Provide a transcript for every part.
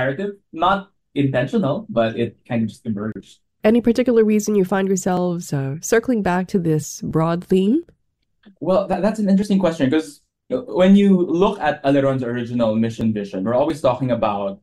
narrative. Not intentional, but it kind of just emerged. Any particular reason you find yourselves circling back to this broad theme? Well, that's an interesting question because when you look at Aleron's original mission vision, we're always talking about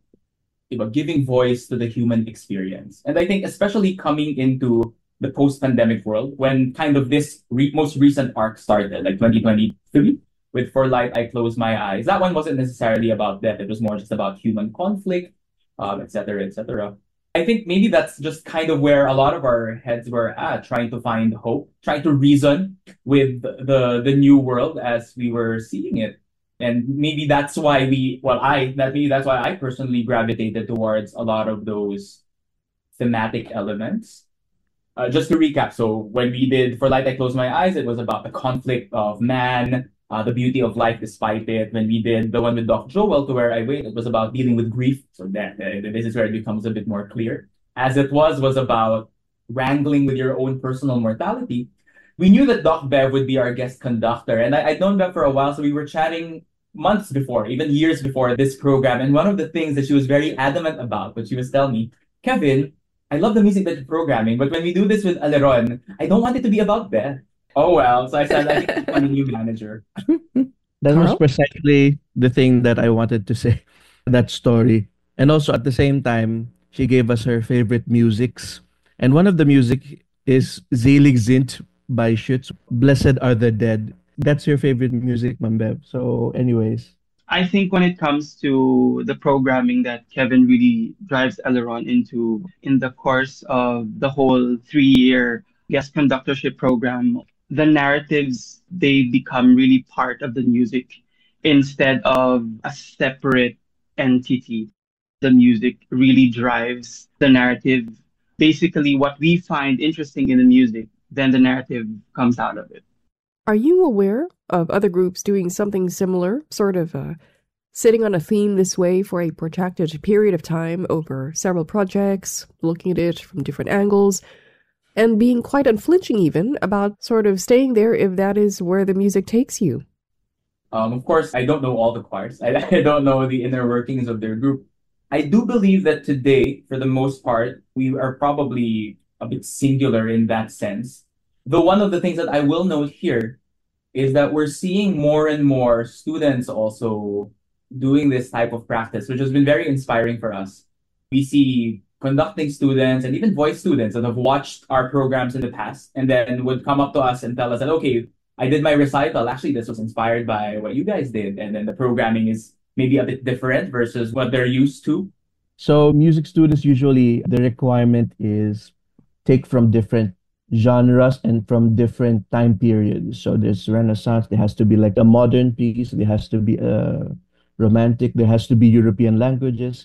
giving voice to the human experience. And I think especially coming into the post-pandemic world, when kind of this most recent arc started, like 2023, with For Light I Close My Eyes, that one wasn't necessarily about death. It was more just about human conflict, et cetera, et cetera. I think maybe that's just kind of where a lot of our heads were at, trying to find hope, trying to reason with the new world as we were seeing it. And maybe that's why maybe that's why I personally gravitated towards a lot of those thematic elements. Just to recap, so when we did For Light I Close My Eyes, it was about the conflict of man, the beauty of life despite it. When we did the one with Doc Joel, To Where I Wait, it was about dealing with grief. So that this is where it becomes a bit more clear. As it was about wrangling with your own personal mortality. We knew that Doc Bev would be our guest conductor, and I'd known Bev for a while, so we were chatting months before, even years before this program. And one of the things that she was very adamant about, what she was telling me, Kevin, I love the music that you're programming, but when we do this with Aleron, I don't want it to be about Beth. Oh well, so I said I think I'm a new manager. That was Carl? precisely the thing that I wanted to say, that story. And also at the same time, she gave us her favorite musics. And one of the music is Selig sind by Schütz, Blessed Are the Dead. That's your favorite music, Mambev. So anyways. I think when it comes to the programming that Kevin really drives Eleron into in the course of the whole 3 year guest conductorship program, the narratives, they become really part of the music instead of a separate entity. The music really drives the narrative. Basically, what we find interesting in the music, then the narrative comes out of it. Are you aware of other groups doing something similar, sort of sitting on a theme this way for a protracted period of time over several projects, looking at it from different angles, and being quite unflinching even about sort of staying there if that is where the music takes you? Of course, I don't know all the choirs. I don't know the inner workings of their group. I do believe that today, for the most part, we are probably a bit singular in that sense. Though one of the things that I will note here is that we're seeing more and more students also doing this type of practice, which has been very inspiring for us. We see conducting students and even voice students that have watched our programs in the past and then would come up to us and tell us that, okay, I did my recital. Actually, this was inspired by what you guys did. And then the programming is maybe a bit different versus what they're used to. So music students usually the requirement is take from different genres and from different time periods. So there's Renaissance, there has to be like a modern piece, there has to be a romantic, there has to be European languages.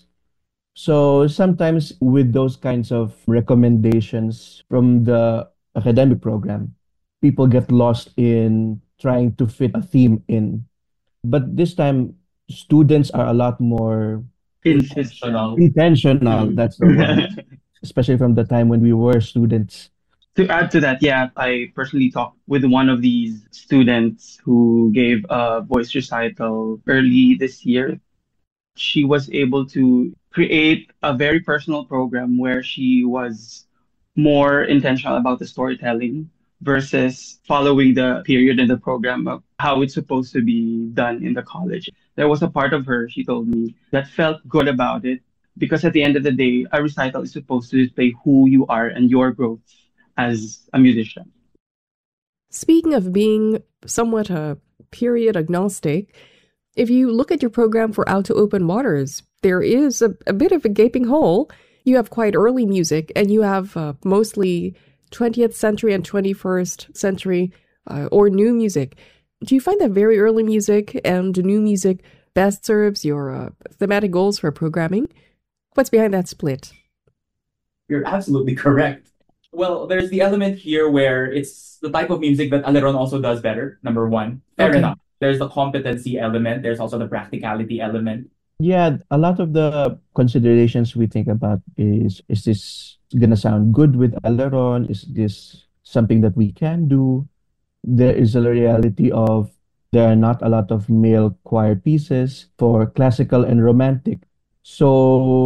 So sometimes with those kinds of recommendations from the academic program, people get lost in trying to fit a theme in. But this time, students are a lot more Intentional. intentional. That's the word, especially from the time when we were students. To add to that, yeah, I personally talked with one of these students who gave a voice recital early this year. She was able to create a very personal program where she was more intentional about the storytelling versus following the period in the program of how it's supposed to be done in the college. There was a part of her, she told me, that felt good about it because at the end of the day, a recital is supposed to display who you are and your growth as a musician. Speaking of being somewhat a period agnostic, if you look at your program for Out to Open Waters, there is a bit of a gaping hole. You have quite early music, and you have mostly 20th century and 21st century or new music. Do you find that very early music and new music best serves your thematic goals for programming? What's behind that split? You're absolutely correct. Well, there's the element here where it's the type of music that Aleron also does better, number one. Fair Okay. enough. There's the competency element. There's also the practicality element. Yeah, a lot of the considerations we think about is this gonna sound good with Aleron? Is this something that we can do? There is a reality of there are not a lot of male choir pieces for classical and romantic. So